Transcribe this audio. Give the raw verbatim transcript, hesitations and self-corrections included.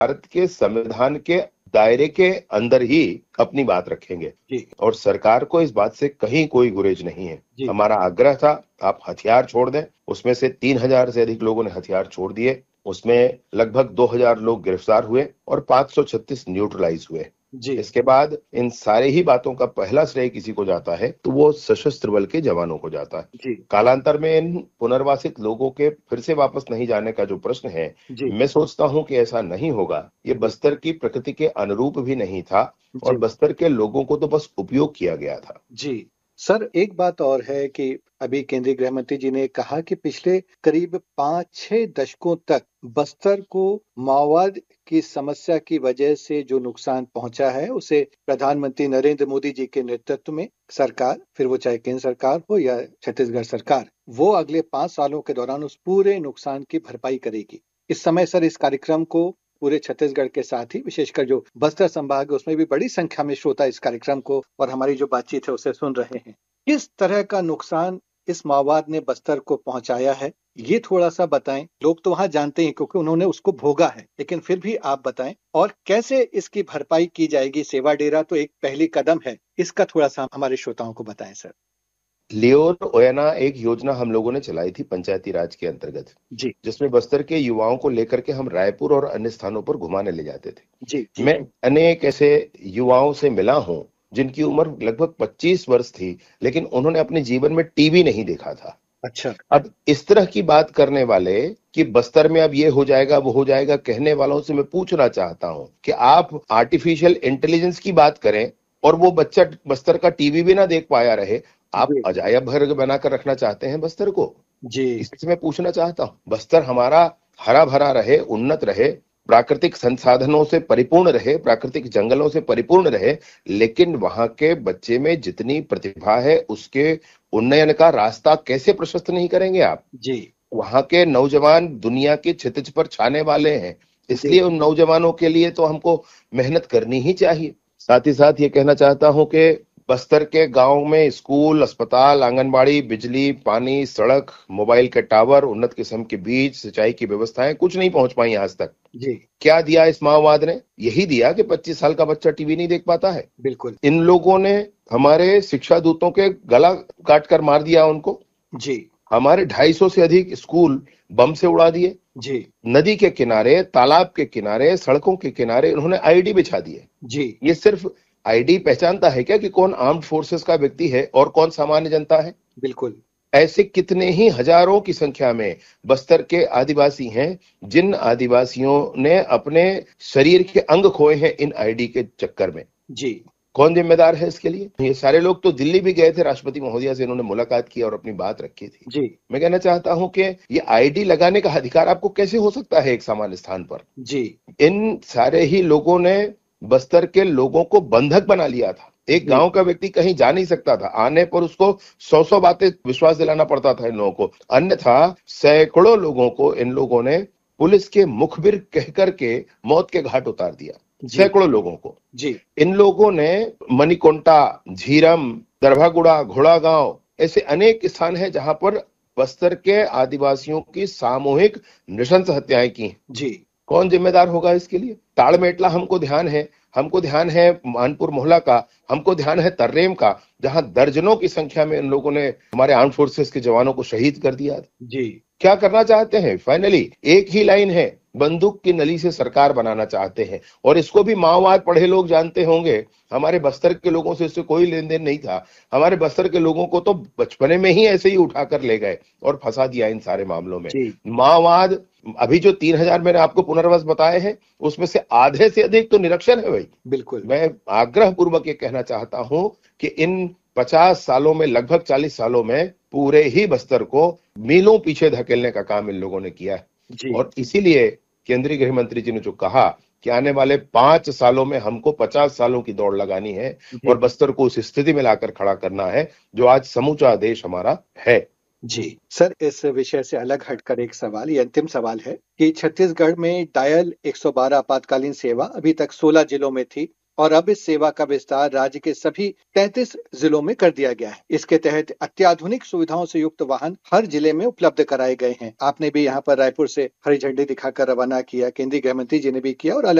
भारत के संविधान के दायरे के अंदर ही अपनी बात रखेंगे जी और सरकार को इस बात से कहीं कोई गुरेज नहीं है। जी हमारा आग्रह था आप हथियार छोड़ दें। उसमें से तीन हजार से अधिक लोगों ने हथियार छोड़ दिए, उसमें लगभग दो हजार लोग गिरफ्तार हुए और पांच सौ छत्तीस न्यूट्रलाइज हुए। जी इसके बाद इन सारे ही बातों का पहला श्रेय किसी को जाता है तो वो सशस्त्र बल के जवानों को जाता है। जी कालांतर में इन पुनर्वासित लोगों के फिर से वापस नहीं जाने का जो प्रश्न है, जी मैं सोचता हूं कि ऐसा नहीं होगा। ये बस्तर की प्रकृति के अनुरूप भी नहीं था और जी बस्तर के लोगों को तो बस उपयोग किया गया था। जी सर, एक बात और है कि अभी केंद्रीय गृह मंत्री जी ने कहा कि पिछले करीब पांच छह दशकों तक बस्तर को माओवाद की समस्या की वजह से जो नुकसान पहुंचा है उसे प्रधानमंत्री नरेंद्र मोदी जी के नेतृत्व में सरकार, फिर वो चाहे केंद्र सरकार हो या छत्तीसगढ़ सरकार, वो अगले पांच सालों के दौरान उस पूरे नुकसान की भरपाई करेगी। इस समय सर इस कार्यक्रम को पूरे छत्तीसगढ़ के साथ ही विशेषकर जो बस्तर संभाग है उसमें भी बड़ी संख्या में श्रोता इस कार्यक्रम को और हमारी जो बातचीत है उसे सुन रहे हैं। किस तरह का नुकसान इस माओवाद ने बस्तर को पहुंचाया है, ये थोड़ा सा बताएं। लोग तो वहां जानते हैं क्योंकि उन्होंने उसको भोगा है, लेकिन फिर भी आप बताएं और कैसे इसकी भरपाई की जाएगी। सेवा डेरा तो एक पहली कदम है, इसका थोड़ा सा हमारे श्रोताओं को बताएं सर। लियोर ओयाना एक योजना हम लोगों ने चलाई थी पंचायती राज के अंतर्गत, जी जिसमें बस्तर के युवाओं को लेकर के हम रायपुर और अन्य स्थानों पर घुमाने ले जाते थे। जी जी मैं अनेक ऐसे युवाओं से मिला हूं जिनकी उम्र लगभग पच्चीस वर्ष थी, लेकिन उन्होंने अपने जीवन में टीवी नहीं देखा था। अच्छा अब इस तरह की बात करने वाले कि बस्तर में अब ये हो जाएगा वो हो जाएगा कहने वालों से मैं पूछना चाहता हूं कि आप आर्टिफिशियल इंटेलिजेंस की बात करें और वो बच्चा बस्तर का टीवी भी ना देख पाया रहे, आप जी अजायब घर बनाकर रखना चाहते हैं बस्तर को? जी इससे मैं पूछना चाहता हूं, बस्तर हमारा हरा भरा रहे, उन्नत रहे, प्राकृतिक संसाधनों से परिपूर्ण रहे, प्राकृतिक जंगलों से परिपूर्ण रहे, लेकिन वहां के बच्चे में जितनी प्रतिभा है उसके उन्नयन का रास्ता कैसे प्रशस्त नहीं करेंगे आप? जी वहां के नौजवान दुनिया की क्षितिज पर छाने वाले हैं, जी इसलिए उन नौजवानों के लिए तो हमको मेहनत करनी ही चाहिए। साथ ही साथ ये कहना चाहता हूं कि बस्तर के गांव में स्कूल, अस्पताल, आंगनबाड़ी, बिजली, पानी, सड़क, मोबाइल के टावर, उन्नत किस्म के बीज, सिंचाई की व्यवस्थाएं कुछ नहीं पहुंच पाई आज तक। जी क्या दिया इस माओवाद ने? यही दिया कि पच्चीस साल का बच्चा टीवी नहीं देख पाता है। बिल्कुल इन लोगों ने हमारे शिक्षा दूतों के गला काट कर मार दिया उनको। जी हमारे ढाई सौ से अधिक स्कूल बम से उड़ा दिए। जी नदी के किनारे, तालाब के किनारे, सड़कों के किनारे उन्होंने आईडी बिछा दिए। जी ये सिर्फ आईडी पहचानता है क्या कि कौन आर्म्ड फोर्सेस का व्यक्ति है और कौन सामान्य जनता है? बिल्कुल ऐसे कितने ही हजारों की संख्या में बस्तर के आदिवासी हैं जिन आदिवासियों ने अपने शरीर के अंग खोए हैं इन आईडी के चक्कर में। जी कौन जिम्मेदार है इसके लिए? ये सारे लोग तो दिल्ली भी गए थे, राष्ट्रपति महोदया से इन्होंने मुलाकात की और अपनी बात रखी थी। जी मैं कहना चाहता हूं कि ये आईडी लगाने का अधिकार आपको कैसे हो सकता है एक सामान्य स्थान पर? जी इन सारे ही लोगों ने बस्तर के लोगों को बंधक बना लिया था। एक जी गांव का व्यक्ति कहीं जा नहीं सकता था, आने पर उसको सौ सौ बातें विश्वास दिलाना पड़ता था इन लोगों को। अन्यथा सैकड़ों लोगों को इन लोगों ने पुलिस के मुखबिर कह करके मौत के घाट उतार दिया। जी सैकड़ों लोगों को जी इन लोगों ने मणिकोंटा, झीरम, दरभागुड़ा, घोड़ा गांव ऐसे अनेक स्थान है जहां पर बस्तर के आदिवासियों की सामूहिक नृशंस हत्याएं की। जी कौन जिम्मेदार होगा इसके लिए? ताड़मेटला हमको ध्यान है, हमको ध्यान है मानपुर मोहल्ला का, हमको ध्यान है तर्रेम का, जहां दर्जनों की संख्या में इन लोगों ने हमारे आर्म फोर्सेस के जवानों को शहीद कर दिया। जी क्या करना चाहते हैं? फाइनली एक ही लाइन है, बंदूक की नली से सरकार बनाना चाहते हैं और इसको भी माओवाद पढ़े लोग जानते होंगे। हमारे बस्तर के लोगों से इससे कोई लेन देन नहीं था। हमारे बस्तर के लोगों को तो बचपने में ही ऐसे ही उठाकर ले गए और फंसा दिया इन सारे मामलों में। जी माओवाद अभी जो तीन हजार मैंने आपको पुनर्वास बताए हैं उसमें से आधे से अधिक तो निरक्षर है भाई। बिल्कुल मैं आग्रह पूर्वक ये कहना चाहता हूं कि इन पचास सालों में, लगभग चालीस सालों में पूरे ही बस्तर को मीलों पीछे धकेलने का काम इन लोगों ने किया है। जी और इसीलिए केंद्रीय गृह मंत्री जी ने जो कहा कि आने वाले पांच सालों में हमको पचास सालों की दौड़ लगानी है जी और बस्तर को उस स्थिति में लाकर खड़ा करना है जो आज समूचा देश हमारा है। जी सर, इस विषय से अलग हटकर एक सवाल, ये अंतिम सवाल है कि छत्तीसगढ़ में डायल एक सौ बारह आपातकालीन सेवा अभी तक सोलह जिलों में थी और अब इस सेवा का विस्तार राज्य के सभी तैंतीस जिलों में कर दिया गया है। इसके तहत अत्याधुनिक सुविधाओं से युक्त वाहन हर जिले में उपलब्ध कराए गए हैं। आपने भी यहाँ पर रायपुर से हरी झंडी दिखाकर रवाना किया, केंद्रीय गृह मंत्री जी ने भी किया और